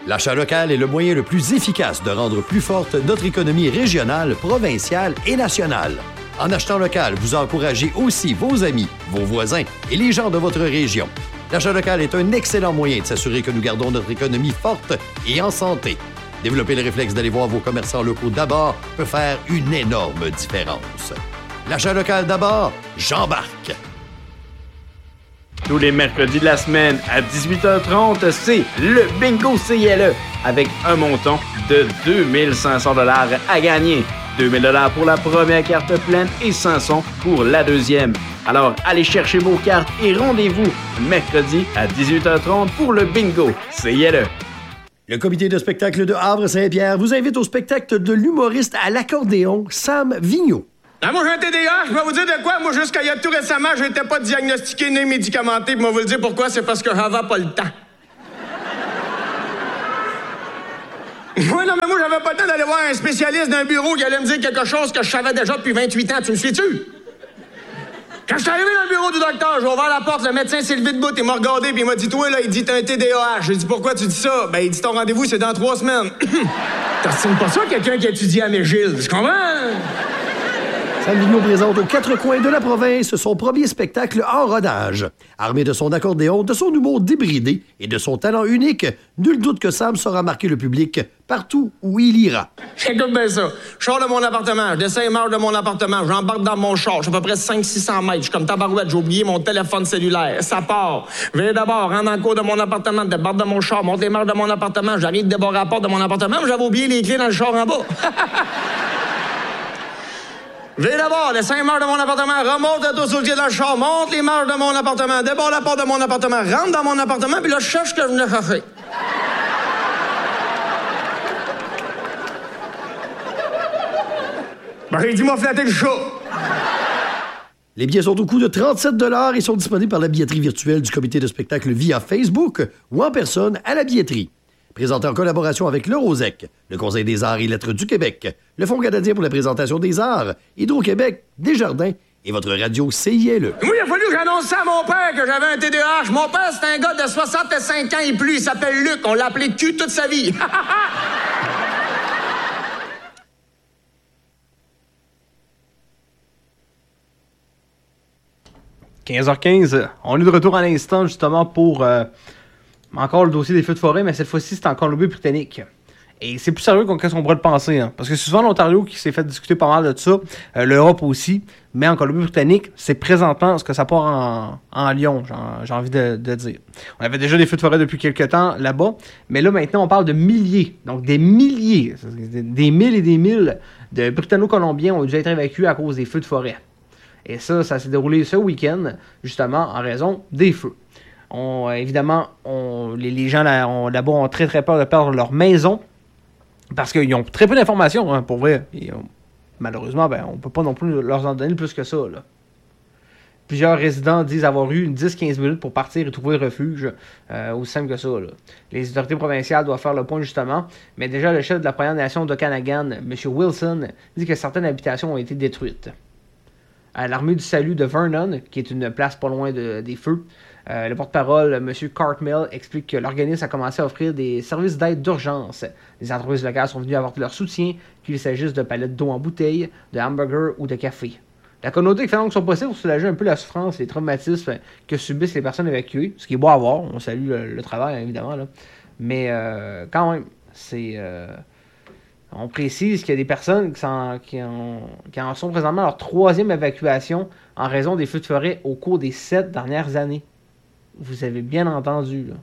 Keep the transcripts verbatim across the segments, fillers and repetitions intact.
L'achat local est le moyen le plus efficace de rendre plus forte notre économie régionale, provinciale et nationale. En achetant local, vous encouragez aussi vos amis, vos voisins et les gens de votre région. L'achat local est un excellent moyen de s'assurer que nous gardons notre économie forte et en santé. Développer le réflexe d'aller voir vos commerçants locaux d'abord peut faire une énorme différence. L'achat local d'abord, j'embarque! Tous les mercredis de la semaine à dix-huit heures trente, c'est le Bingo C I L E avec un montant de deux mille cinq cents dollars à gagner. deux mille dollars pour la première carte pleine et cinq cents pour la deuxième. Alors, allez chercher vos cartes et rendez-vous mercredi à dix-huit heures trente pour le Bingo C I L E. Le comité de spectacle de Havre-Saint-Pierre vous invite au spectacle de l'humoriste à l'accordéon Sam Vigneault. Ah, moi, j'ai un T D A H, je vais vous dire de quoi. Moi, jusqu'à il y a tout récemment, j'étais pas diagnostiqué ni médicamenté. Puis, moi, vous le dire pourquoi, c'est parce que j'avais pas le temps. Oui, non, mais moi, j'avais pas le temps d'aller voir un spécialiste d'un bureau qui allait me dire quelque chose que je savais déjà depuis vingt-huit ans. Tu me suis-tu? Quand je suis arrivé dans le bureau du docteur, j'ai ouvert la porte, le médecin s'est levé debout, il m'a regardé, puis il m'a dit, toi, là, il dit, t'as un T D A H. J'ai dit, pourquoi tu dis ça? Ben, il dit, ton rendez-vous, c'est dans trois semaines. T'as pas ça, quelqu'un qui étudie à McGill, tu comprends? Sam Vigneault présente aux quatre coins de la province son premier spectacle en rodage. Armé de son accordéon, de son humour débridé et de son talent unique, nul doute que Sam saura marquer le public partout où il ira. Écoute bien ça. Je sors de mon appartement, je descends les marches de mon appartement, j'embarque dans mon char, je suis à peu près cinq cents à six cents mètres. Je suis comme tabarouette, j'ai oublié mon téléphone cellulaire. Ça part. Je vais d'abord, rentre dans le cours de mon appartement, débarque de mon char, monte les marches de mon appartement, j'arrive de débarrer à la porte de mon appartement, mais j'avais oublié les clés dans le char en bas. Je vais d'abord, les cinq marches de mon appartement, remonte le dos sur le pied dans le char, monte les marches de mon appartement, débarre la porte de mon appartement, rentre dans mon appartement, puis là, je cherche ce que je venais chercher. Ben, j'ai dit, m'a flatté le chat. Les billets sont au coût de trente-sept dollars et sont disponibles par la billetterie virtuelle du comité de spectacle via Facebook ou en personne à la billetterie. Présenté en collaboration avec le Rosec, le Conseil des arts et lettres du Québec, le Fonds canadien pour la présentation des arts, Hydro-Québec, Desjardins et votre radio C I L E. Oui, il a fallu que j'annonce ça à mon père que j'avais un T D A H. Mon père, c'est un gars de soixante-cinq ans et plus. Il s'appelle Luc. On l'a appelé Q toute sa vie. quinze heures quinze, on est de retour à l'instant justement pour euh, encore le dossier des feux de forêt, mais cette fois-ci c'est en Colombie-Britannique. Et c'est plus sérieux qu'on qu'est-ce qu'on pourrait le penser, hein, parce que c'est souvent l'Ontario qui s'est fait discuter pas mal de ça, euh, l'Europe aussi, mais en Colombie-Britannique, c'est présentement ce que ça part en, en Lyon, j'ai, j'ai envie de, de dire. On avait déjà des feux de forêt depuis quelques temps là-bas, mais là maintenant on parle de milliers, donc des milliers, des mille et des mille de Britanno-Colombiens ont dû être évacués à cause des feux de forêt. Et ça, ça s'est déroulé ce week-end, justement, en raison des feux. On, évidemment, on, les, les gens là, on, là-bas ont très très peur de perdre leur maison, parce qu'ils ont très peu d'informations, hein, pour vrai. Et, on, malheureusement, ben, on ne peut pas non plus leur en donner plus que ça. Là. Plusieurs résidents disent avoir eu une dix à quinze minutes pour partir et trouver refuge, euh, aussi simple que ça. Là. Les autorités provinciales doivent faire le point, justement, mais déjà, le chef de la Première Nation d'Okanagan, M. Wilson, dit que certaines habitations ont été détruites. À l'armée du salut de Vernon, qui est une place pas loin de, des feux, euh, le porte-parole, M. Cartmill, explique que l'organisme a commencé à offrir des services d'aide d'urgence. Les entreprises locales sont venues apporter leur soutien, qu'il s'agisse de palettes d'eau en bouteille, de hamburgers ou de café. La communauté fait donc son possible pour soulager un peu la souffrance et les traumatismes que subissent les personnes évacuées, ce qui est beau à voir. On salue le, le travail, évidemment, là. Mais euh, quand même, c'est... Euh, On précise qu'il y a des personnes qui, sont, qui, ont, qui en sont présentement à leur troisième évacuation en raison des feux de forêt au cours des sept dernières années. Vous avez bien entendu, là.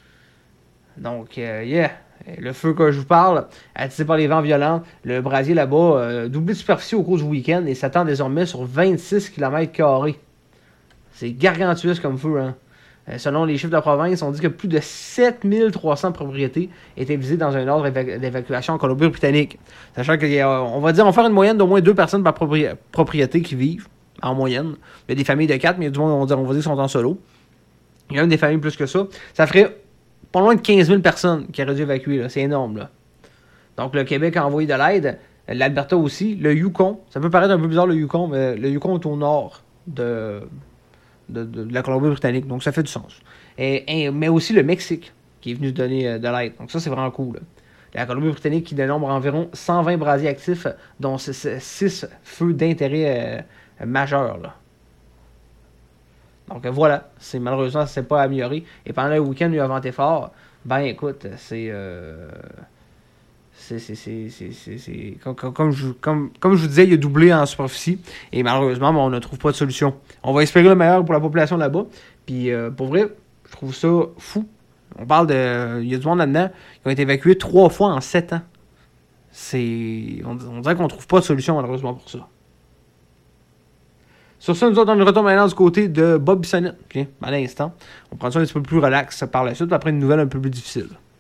Donc, euh, yeah, le feu que je vous parle, attisé par les vents violents, le brasier là-bas, euh, doublé de superficie au cours du week-end et s'attend désormais sur vingt-six kilomètres carrés. C'est gargantuesque comme feu, hein. Selon les chiffres de la province, on dit que plus de sept mille trois cents propriétés étaient visées dans un ordre éva- d'évacuation en Colombie-Britannique. Sachant qu'on va dire, on va faire une moyenne d'au moins deux personnes par propri- propriété qui vivent, en moyenne. Il y a des familles de quatre, mais il y a du monde, on va dire, on va dire, qui sont en solo. Il y a même des familles plus que ça. Ça ferait pas loin de quinze mille personnes qui auraient dû évacuer, là. C'est énorme, là. Donc, le Québec a envoyé de l'aide. L'Alberta aussi. Le Yukon. Ça peut paraître un peu bizarre, le Yukon, mais le Yukon est au nord de... De, de, de la Colombie-Britannique, donc ça fait du sens. Et, et, mais aussi le Mexique. qui est venu donner euh, de l'aide. Donc ça, c'est vraiment cool. Là. La Colombie-Britannique qui dénombre environ cent vingt brasiers actifs, dont six feux d'intérêt euh, majeurs. Là. Donc euh, voilà, c'est malheureusement, ça ne s'est pas amélioré. Et pendant le week-end, il y a venté fort. Ben écoute, c'est... Euh, c'est, c'est, c'est, c'est, c'est, c'est comme, comme, comme, je, comme, comme je vous disais, il a doublé en superficie. Et malheureusement, ben, on ne trouve pas de solution. On va espérer le meilleur pour la population là-bas. Puis euh, pour vrai, je trouve ça fou. On parle de... Il y a du monde là-dedans qui ont été évacués trois fois en sept ans. C'est... On, on dirait qu'on ne trouve pas de solution, malheureusement, pour ça. Sur ça, nous autres, on retourne maintenant du côté de Bob Bissonnette. Okay? À l'instant, on prend ça un petit peu plus relax par la suite, après une nouvelle un peu plus difficile.